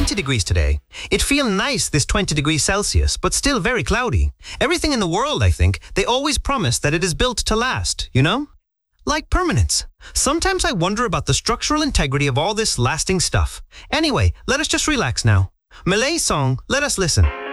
20 degrees today. It feels nice, this 20 degrees Celsius, but still very cloudy. Everything in the world, I think, they always promise that it is built to last, you know? Like permanence. Sometimes I wonder about the structural integrity of all this lasting stuff. Anyway, let us just relax now. Malay song, let us listen.